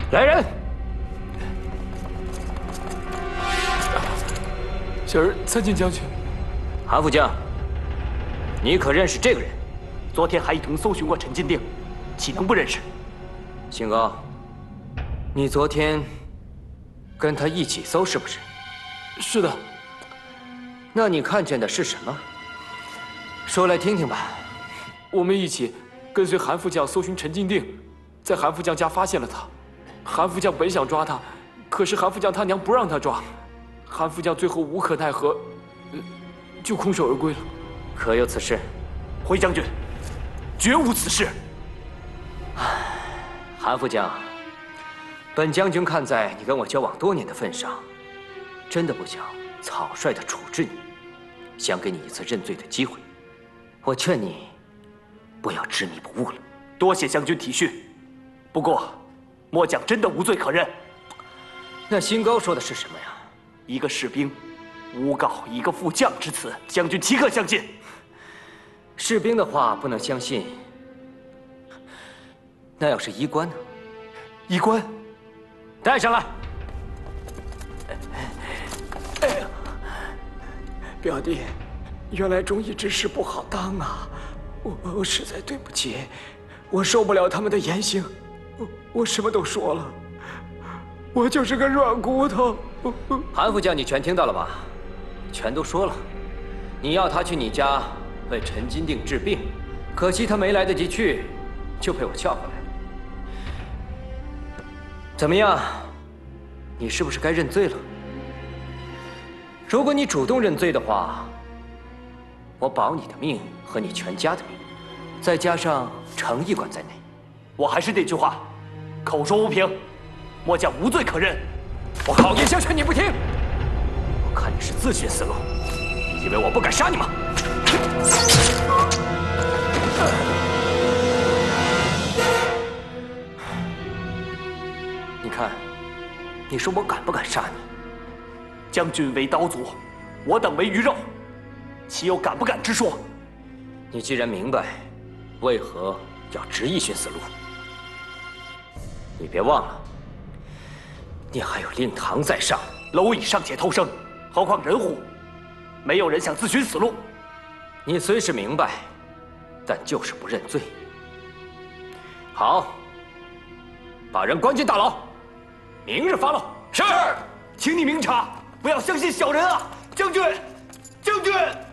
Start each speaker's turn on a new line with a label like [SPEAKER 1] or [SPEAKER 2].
[SPEAKER 1] 来人！
[SPEAKER 2] 小人参见将军。
[SPEAKER 1] 韩副将，你可认识这个人？
[SPEAKER 3] 昨天还一同搜寻过陈金锭，岂能不认识？
[SPEAKER 1] 兴高，你昨天跟他一起搜是不是？
[SPEAKER 2] 是的。
[SPEAKER 1] 那你看见的是什么？说来听听吧。
[SPEAKER 2] 我们一起跟随韩副将搜寻陈金锭，在韩副将家发现了他。韩副将本想抓他，可是韩副将他娘不让他抓。韩副将最后无可奈何，就空手而归了。
[SPEAKER 1] 可有此事？
[SPEAKER 3] 回将军，绝无此事。
[SPEAKER 1] 韩副将，本将军看在你跟我交往多年的份上，真的不想草率地处置你，想给你一次认罪的机会。我劝你不要执迷不悟了。
[SPEAKER 3] 多谢将军体恤，不过末将真的无罪可认。
[SPEAKER 1] 那新高说的是什么呀？
[SPEAKER 3] 一个士兵诬告一个副将之词，将军岂可相信？
[SPEAKER 1] 士兵的话不能相信，那要是医官呢？
[SPEAKER 3] 医官，
[SPEAKER 1] 带上来。
[SPEAKER 4] 哎呀，表弟，原来忠义之士不好当啊！我实在对不起，我受不了他们的言行，我什么都说了，我就是个软骨头。
[SPEAKER 1] 韩副将，你全听到了吗？全都说了，你要他去你家为陈金锭治病，可惜他没来得及去，就被我叫回来了。怎么样？你是不是该认罪了？如果你主动认罪的话，我保你的命和你全家的命，再加上程驿馆在内。
[SPEAKER 3] 我还是那句话，口说无凭，末将无罪可认。
[SPEAKER 1] 我好言相劝你不听，我看你是自寻死路，你以为我不敢杀你吗？你看，你说我敢不敢杀你？
[SPEAKER 3] 将军为刀俎，我等为鱼肉，岂有敢不敢之说？
[SPEAKER 1] 你既然明白，为何要执意寻死路？你别忘了，你还有令堂在上。
[SPEAKER 3] 蝼蚁尚且偷生，何况人乎？没有人想自寻死路。
[SPEAKER 1] 你虽是明白，但就是不认罪。好，把人关进大牢，明日发落。
[SPEAKER 3] 是，请你明察，不要相信小人啊，将军，将军。